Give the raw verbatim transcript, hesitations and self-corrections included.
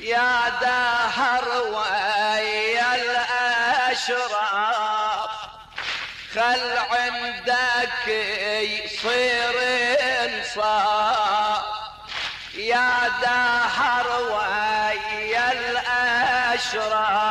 يا دهر ويا الأشراف خل عندك يصير انصاف. يا دهر ويا الأشراف